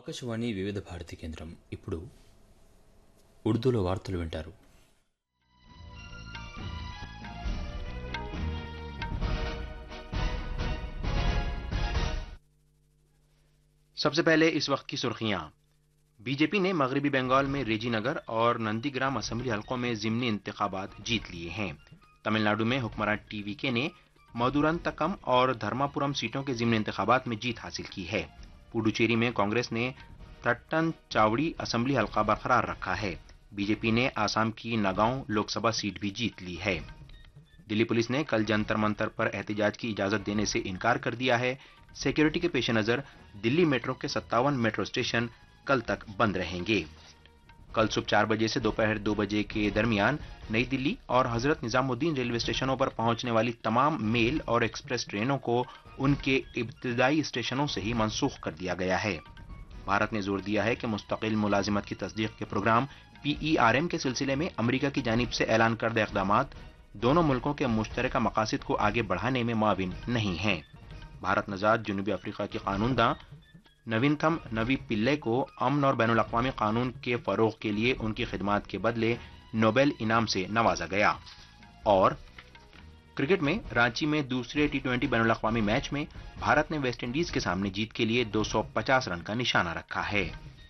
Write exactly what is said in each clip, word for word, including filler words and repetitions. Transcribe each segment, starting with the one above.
ఆకాశవాణి వివిధ భారతి కేంద్రం ఇప్పుడు ఉర్దూలో వార్తలు వింటారు. सबसे पहले इस वक्त की सुर्खियां। बीजेपी ने मगरबी बंगाल में रेजीनगर और नंदीग्राम असेंबली हलकों में जिमनी इंतखाबात जीत लिए हैं। तमिलनाडु में हुक्मरान टीवीके ने मदुरंतकम और धर्मापुरम सीटों के जिमनी इंतखाबात में जीत हासिल की है। पुडुचेरी में कांग्रेस ने थट्टन चावड़ी असेंबली हलका बरकरार रखा है। बीजेपी ने आसाम की नगांव लोकसभा सीट भी जीत ली है। दिल्ली पुलिस ने कल जंतर मंतर पर एहतजाज की इजाजत देने से इनकार कर दिया है। सिक्योरिटी के पेश नजर दिल्ली मेट्रो के सत्तावन मेट्रो स्टेशन कल तक बंद रहेंगे। कल सुबह चार बजे से दोपहर दो बजे के दरमियान नई दिल्ली और हजरत निजामुद्दीन रेलवे स्टेशनों पर पहुंचने वाली तमाम मेल और एक्सप्रेस ट्रेनों को उनके इब्तदाई स्टेशनों से ही मनसूख कर दिया गया है। भारत ने जोर दिया है कि मुस्तकिल मुलाजिमत की तस्दीक के programme P E R M के सिलसिले में अमरीका की जानिब से ऐलान करदा इक़दामात दोनों मुल्कों के मुश्तरका मकासद को आगे बढ़ाने में मुआविन नहीं हैं। भारत नजाद जनूबी अफ्रीका की कानूनदा नवीनतम नवी पिल्ले को अमन और बैनुल अक़वामी कानून के फरोग के लिए उनकी खिदमात के बदले नोबेल इनाम से नवाजा गया। और क्रिकेट में रांची में दूसरे टी ट्वेंटी बैनुल अक़वामी मैच में भारत ने वेस्ट इंडीज के सामने जीत के लिए दो सौ पचास रन का निशाना रखा है।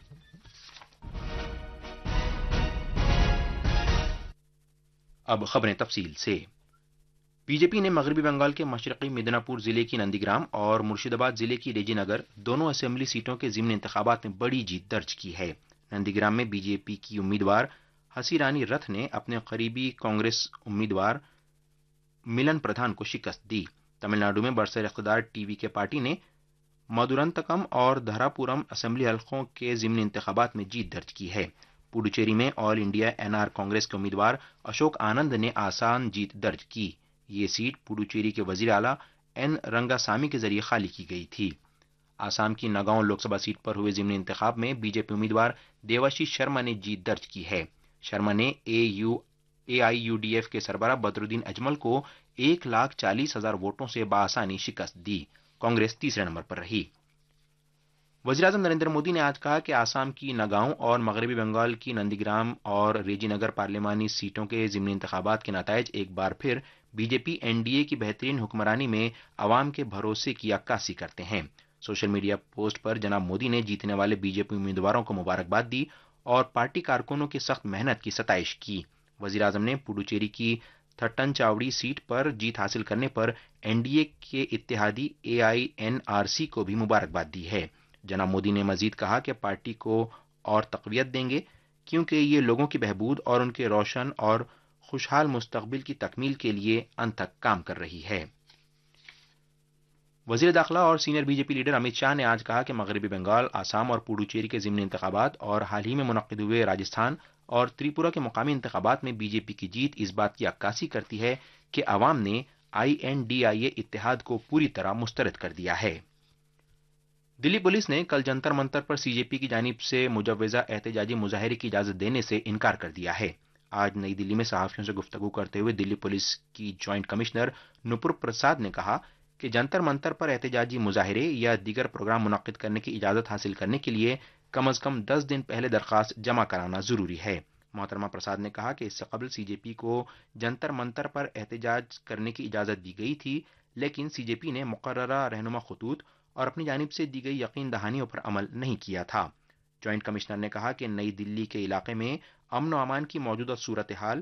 अब खबरें तफसील से। बीजेपी ने मगरबी बंगाल के मशरकी मिदनापुर जिले की नंदीग्राम और मुर्शिदाबाद जिले की रेजीनगर दोनों असेंबली सीटों के जिमनी इंतखाबात में बड़ी जीत दर्ज की है। नंदीग्राम में बीजेपी की उम्मीदवार हसीरानी रथ ने अपने करीबी कांग्रेस उम्मीदवार मिलन प्रधान को शिकस्त दी। तमिलनाडु में बरसर इख्तिदार टीवी के पार्टी ने मदुरंतकम और धरापुरम असेंबली हलकों के जिमनी इंतखाबात में जीत दर्ज की है। पुडुचेरी में all India N R Congress के उम्मीदवार अशोक आनंद ने आसान जीत दर्ज की। ये सीट पुडुचेरी के वजीर आला एन रंगासामी के जरिए खाली की गई थी। आसाम की नगांव लोकसभा सीट पर हुए जिमनी इंतखाब में बीजेपी उम्मीदवार देवाशीष शर्मा ने जीत दर्ज की है। शर्मा ने ए U A I U D F के सरबराह बदरुद्दीन अजमल को एक लाख चालीस हजार वोटों से बासानी शिकस्त दी। कांग्रेस तीसरे नंबर पर रही। वज़ीर आज़म नरेंद्र मोदी ने आज कहा कि आसाम की नगांव और मगरबी बंगाल की नंदीग्राम और रेजीनगर पार्लिमानी सीटों के जिमनी इंतखाबात के नताइज एक बार फिर बीजेपी एन डी ए की बेहतरीन हुक्मरानी में अवाम के भरोसे की अक्कासी करते हैं। सोशल मीडिया पोस्ट पर जनाब मोदी ने जीतने वाले बीजेपी उम्मीदवारों को मुबारकबाद दी और पार्टी कारकुनों की सख्त मेहनत की सताइश की। वज़ीर आज़म ने पुडुचेरी की थट्टन चावड़ी सीट पर जीत हासिल करने पर एन डी ए के इत्तेहादी ए आई एन आर सी को भी मुबारकबाद दी है। जनाब मोदी ने मजीद कहा कि पार्टी को और तक़वियत देंगे क्योंकि ये लोगों की बहबूद और उनके रोशन और खुशहाल मुस्तकबिल की तकमील के लिए अनथक काम कर रही है। वज़ीर दाखिला और senior BJP leader Amit Shah ने आज कहा कि मगरबी बंगाल, आसाम और पुडुचेरी के ज़िमनी इंतखाबात और हाल ही में मुनक्किद हुए राजस्थान और त्रिपुरा के मुकामी इंतखाबात में बीजेपी की जीत इस बात की अक्कासी करती है कि अवाम ने आई एन डी आई ए इत्तेहाद को पूरी तरह मुस्तरद कर दिया है। दिल्ली पुलिस ने कल जंतर मंतर पर सी जे पी की जानिब से मुजव्वज़ा एहतजाजी मुजाहरे की इजाजत देने से इनकार कर दिया है। आज नई दिल्ली में सहाफ़ियों से गुफ्तगू करते हुए दिल्ली पुलिस की जॉइंट कमिश्नर नुपुर प्रसाद ने कहा कि जंतर मंतर पर एहतजाजी मुजाहरे या दीगर प्रोग्राम मुनक्किद करने की इजाज़त हासिल करने के लिए कम अज़ कम दस दिन पहले दरख्वास्त जमा कराना ज़रूरी है। मोहतरमा प्रसाद ने कहा कि इससे कबल सी जे पी को जंतर मंतर पर एहतजाज करने की इजाज़त दी गई थी, लेकिन सी जे पी ने मुकर्ररा रहनुमा खतूत और अपनी जानिब से दी गई यकीन दहानियों पर अमल नहीं किया था। जॉइंट कमिश्नर ने कहा कि नई दिल्ली के इलाके में अमन व अमान की मौजूदा सूरत हाल